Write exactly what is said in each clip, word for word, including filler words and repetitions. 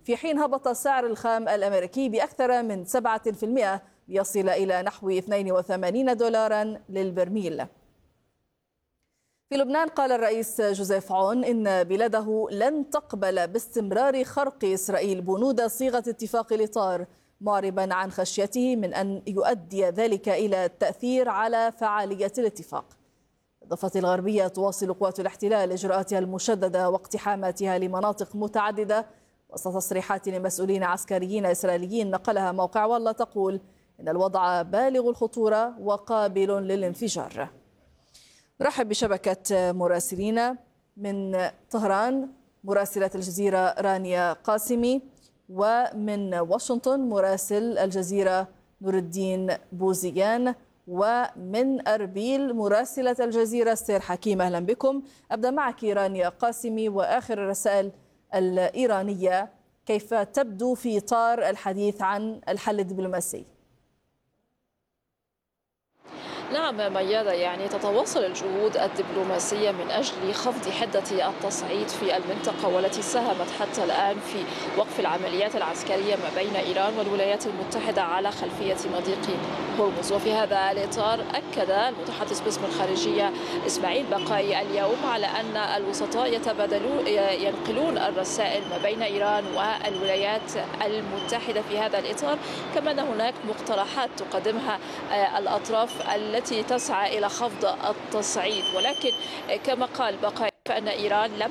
في حين هبط سعر الخام الأمريكي بأكثر من سبعة بالمئة ليصل إلى نحو اثنين وثمانين دولارا للبرميل. في لبنان قال الرئيس جوزيف عون إن بلاده لن تقبل باستمرار خرق إسرائيل بنود صيغة اتفاق الإطار، معربا عن خشيته من أن يؤدي ذلك إلى التأثير على فعالية الاتفاق. بالضفة الغربية تواصل قوات الاحتلال إجراءاتها المشددة واقتحاماتها لمناطق متعددة وسط تصريحات لمسؤولين عسكريين إسرائيليين نقلها موقع والله تقول إن الوضع بالغ الخطورة وقابل للانفجار. نرحب بشبكة مراسلين من طهران، مراسلة الجزيرة رانيا قاسمي، ومن واشنطن مراسل الجزيرة نور الدين بوزيان، ومن أربيل مراسلة الجزيرة ستير حكيم. أهلا بكم. أبدأ معك رانيا قاسمي، وآخر الرسائل الإيرانية كيف تبدو في إطار الحديث عن الحل الدبلوماسي؟ نعم ميادة، يعني تتواصل الجهود الدبلوماسية من أجل خفض حدة التصعيد في المنطقة، والتي ساهمت حتى الآن في وقف العمليات العسكرية ما بين إيران والولايات المتحدة على خلفية مضيق هرمز. وفي هذا الإطار أكد المتحدث باسم الخارجية إسماعيل بقائي اليوم على أن الوسطاء يتبادلون ينقلون الرسائل ما بين إيران والولايات المتحدة في هذا الإطار، كما أن هناك مقترحات تقدمها الأطراف التي التي تسعى إلى خفض التصعيد. ولكن كما قال بقائي فإن إيران لم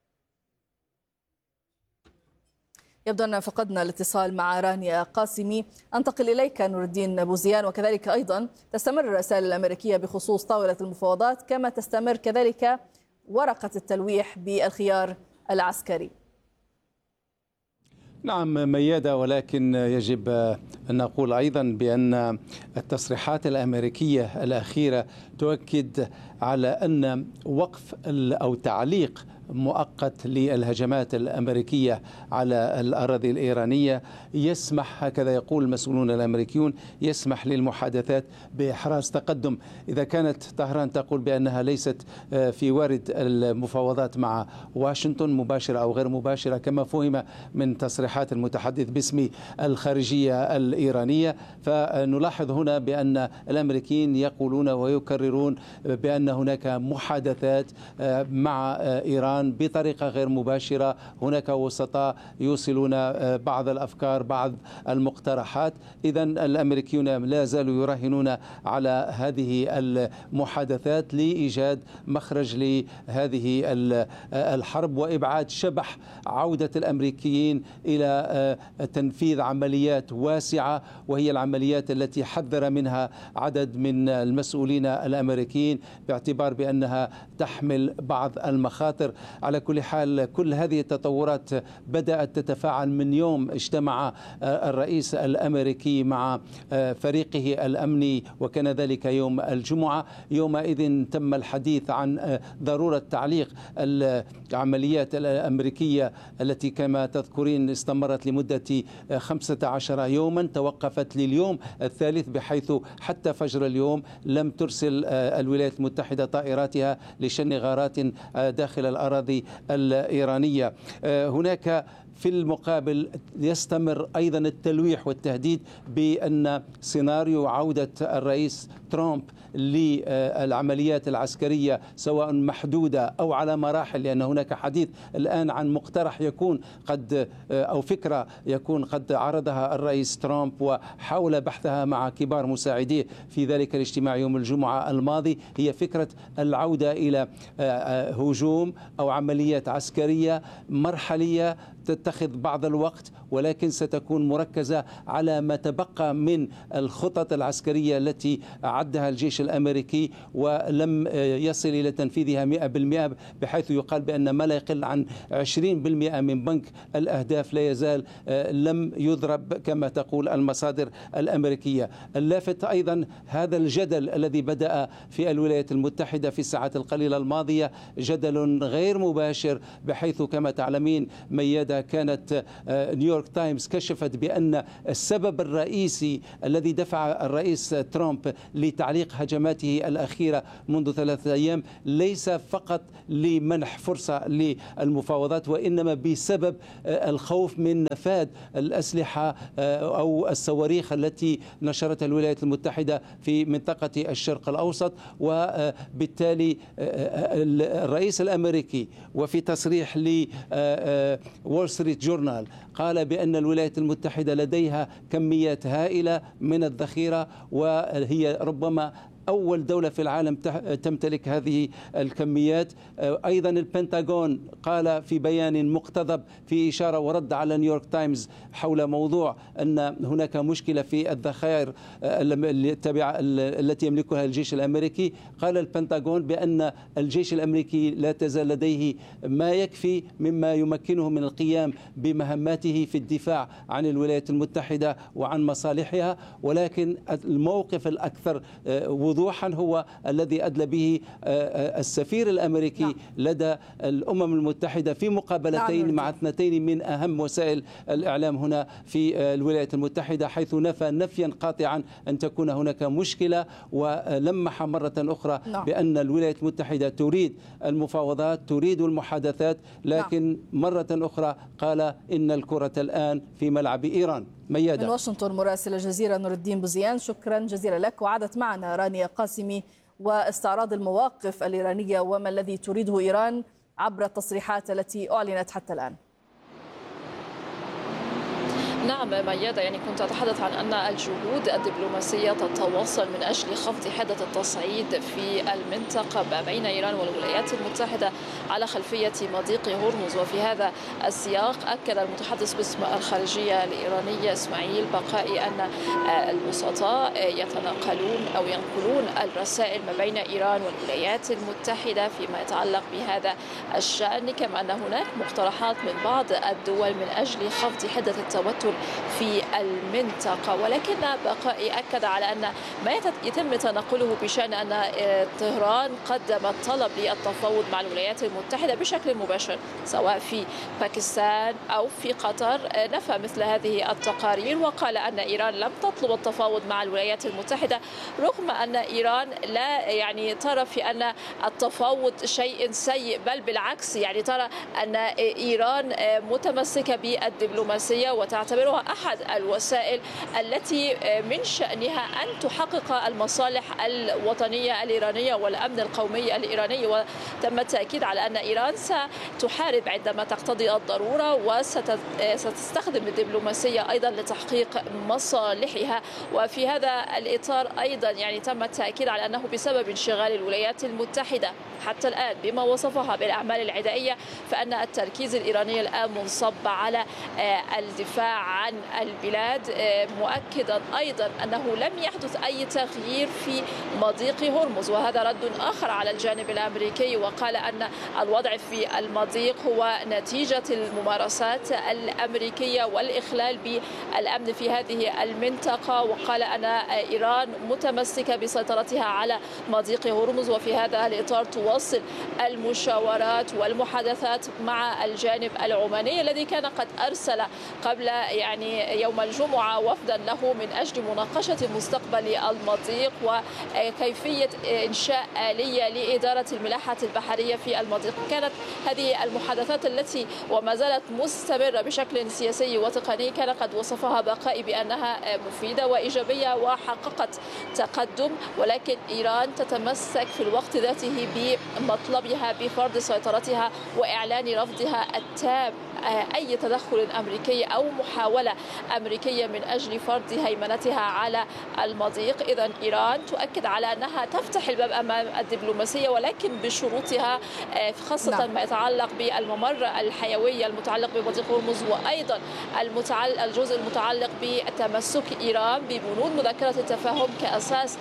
يبدو أن فقدنا الاتصال مع رانيا قاسمي. أنتقل إليك نور الدين بوزيان، وكذلك أيضا تستمر الرسائل الأمريكية بخصوص طاولة المفاوضات، كما تستمر كذلك ورقة التلويح بالخيار العسكري. نعم ميادة، ولكن يجب أن نقول أيضا بأن التصريحات الأمريكية الأخيرة تؤكد على أن وقف أو تعليق مؤقت للهجمات الأمريكية على الأراضي الإيرانية يسمح، هكذا يقول المسؤولون الأمريكيون، يسمح للمحادثات بإحراز تقدم. إذا كانت طهران تقول بأنها ليست في وارد المفاوضات مع واشنطن مباشرة أو غير مباشرة كما فهم من تصريحات المتحدث باسم الخارجية الإيرانية، فنلاحظ هنا بأن الأمريكيين يقولون ويكررون بأن هناك محادثات مع إيران بطريقة غير مباشرة. هناك وسطاء يوصلون بعض الأفكار بعض المقترحات. إذن الأمريكيون لا زالوا يراهنون على هذه المحادثات لإيجاد مخرج لهذه الحرب وإبعاد شبح عودة الأمريكيين إلى تنفيذ عمليات واسعة، وهي العمليات التي حذر منها عدد من المسؤولين الأمريكيين باعتبار بأنها تحمل بعض المخاطر. على كل حال كل هذه التطورات بدأت تتفاعل من يوم اجتمع الرئيس الأمريكي مع فريقه الأمني، وكان ذلك يوم الجمعة. يومئذ تم الحديث عن ضرورة تعليق العمليات الأمريكية التي كما تذكرين استمرت لمدة خمسة عشر يوما، توقفت لليوم الثالث، بحيث حتى فجر اليوم لم ترسل الولايات المتحدة طائراتها لشن غارات داخل الأراضي الإيرانية. هناك في المقابل يستمر أيضا التلويح والتهديد بأن سيناريو عودة الرئيس ترامب للعمليات العسكرية سواء محدودة أو على مراحل، لأن هناك حديث الآن عن مقترح يكون قد أو فكرة يكون قد عرضها الرئيس ترامب وحاول بحثها مع كبار مساعديه في ذلك الاجتماع يوم الجمعة الماضي، هي فكرة العودة إلى هجوم أو عمليات عسكرية مرحلية تتخذ بعض الوقت، ولكن ستكون مركزة على ما تبقى من الخطط العسكرية التي أعدها الجيش الأمريكي ولم يصل إلى تنفيذها مئة بالمئة، بحيث يقال بأن ما لا يقل عن عشرين بالمئة من بنك الأهداف لا يزال لم يضرب كما تقول المصادر الأمريكية. اللافت أيضا هذا الجدل الذي بدأ في الولايات المتحدة في الساعات القليلة الماضية، جدل غير مباشر، بحيث كما تعلمين ميادة كانت نيويورك تايمز كشفت بأن السبب الرئيسي الذي دفع الرئيس ترامب لتعليق هجماته الأخيرة منذ ثلاثة أيام ليس فقط لمنح فرصة للمفاوضات، وإنما بسبب الخوف من نفاذ الأسلحة أو الصواريخ التي نشرتها الولايات المتحدة في منطقة الشرق الأوسط. وبالتالي الرئيس الأمريكي وفي تصريح لول ستريت جورنال قال بأن الولايات المتحدة لديها كميات هائلة من الذخيرة، وهي ربما أول دولة في العالم تمتلك هذه الكميات. أيضا البنتاغون قال في بيان مقتضب في إشارة ورد على نيويورك تايمز حول موضوع أن هناك مشكلة في الذخائر التي يملكها الجيش الأمريكي. قال البنتاغون بأن الجيش الأمريكي لا تزال لديه ما يكفي مما يمكنه من القيام بمهماته في الدفاع عن الولايات المتحدة وعن مصالحها، ولكن الموقف الأكثر وضوحا هو الذي أدلى به السفير الأمريكي نعم. لدى الأمم المتحدة في مقابلتين نعم. مع اثنتين من أهم وسائل الإعلام هنا في الولايات المتحدة، حيث نفى نفيا قاطعا أن تكون هناك مشكلة، ولمح مرة أخرى نعم. بأن الولايات المتحدة تريد المفاوضات، تريد المحادثات، لكن نعم. مرة أخرى قال إن الكرة الآن في ملعب إيران. ميادة. من واشنطن مراسل الجزيرة نور الدين بوزيان، شكرا جزيلا لك. وعادت معنا رانيا قاسمي واستعراض المواقف الإيرانية وما الذي تريده إيران عبر التصريحات التي أعلنت حتى الآن. نعم ميادة، يعني كنت أتحدث عن أن الجهود الدبلوماسية تتواصل من أجل خفض حدة التصعيد في المنطقة ما بين إيران والولايات المتحدة على خلفية مضيق هرمز. وفي هذا السياق أكد المتحدث باسم الخارجية الإيرانية إسماعيل بقائي أن الوسطاء يتناقلون أو ينقلون الرسائل ما بين إيران والولايات المتحدة فيما يتعلق بهذا الشأن، كما أن هناك مقترحات من بعض الدول من أجل خفض حدة التوتر في المنطقة. ولكن بقائي أكد على أن ما يتم تنقله بشأن أن طهران قدمت طلب للتفاوض مع الولايات المتحدة بشكل مباشر سواء في باكستان أو في قطر نفى مثل هذه التقارير، وقال أن إيران لم تطلب التفاوض مع الولايات المتحدة، رغم أن إيران لا يعني ترى في أن التفاوض شيء سيء، بل بالعكس يعني ترى أن إيران متمسكة بالدبلوماسية وتعتبر أحد الوسائل التي من شأنها أن تحقق المصالح الوطنية الإيرانية والأمن القومي الإيراني. وتم التأكيد على أن إيران ستحارب عندما تقتضي الضرورة وستستخدم الدبلوماسية أيضا لتحقيق مصالحها. وفي هذا الإطار أيضا يعني تم التأكيد على أنه بسبب انشغال الولايات المتحدة حتى الآن بما وصفها بالأعمال العدائية، فأن التركيز الإيراني الآن منصب على الدفاع عن البلاد، مؤكدا أيضا أنه لم يحدث أي تغيير في مضيق هرمز. وهذا رد آخر على الجانب الأمريكي، وقال أن الوضع في المضيق هو نتيجة الممارسات الأمريكية والإخلال بالأمن في هذه المنطقة، وقال أن إيران متمسكة بسيطرتها على مضيق هرمز. وفي هذا الإطار تواصل المشاورات والمحادثات مع الجانب العماني الذي كان قد أرسل قبل يعني يوم الجمعة وفدا له من أجل مناقشة مستقبل المضيق وكيفية إنشاء آلية لإدارة الملاحة البحرية في المضيق. كانت هذه المحادثات التي وما زالت مستمرة بشكل سياسي وتقني كان قد وصفها بقائي بأنها مفيدة وإيجابية وحققت تقدم، ولكن إيران تتمسك في الوقت ذاته بمطلبها بفرض سيطرتها وإعلان رفضها التام أي تدخل أمريكي أو محاولة أمريكية من أجل فرض هيمنتها على المضيق. إذن إيران تؤكد على أنها تفتح الباب أمام الدبلوماسية، ولكن بشروطها، خاصة نعم. ما يتعلق بالممر الحيوي المتعلق بمضيق هرمز، وأيضا الجزء المتعلق بتمسك إيران ببنود مذكرة التفاهم كأساس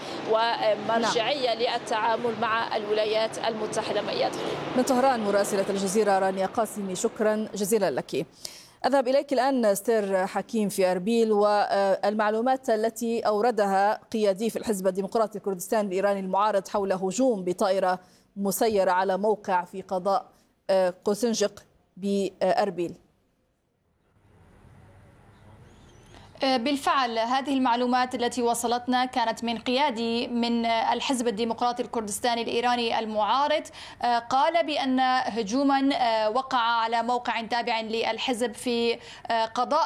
ومرجعية نعم. للتعامل مع الولايات المتحدة. ميادة من طهران مراسلة الجزيرة رانيا قاسمي، شكرا جزيلا لك. أذهب إليك الآن استر حكيم في أربيل، والمعلومات التي أوردها قيادي في الحزب الديمقراطي الكردستاني الإيراني المعارض حول هجوم بطائرة مسيرة على موقع في قضاء قوسنجق بأربيل. بالفعل هذه المعلومات التي وصلتنا كانت من قيادي من الحزب الديمقراطي الكردستاني الإيراني المعارض، قال بأن هجوما وقع على موقع تابع للحزب في قضاء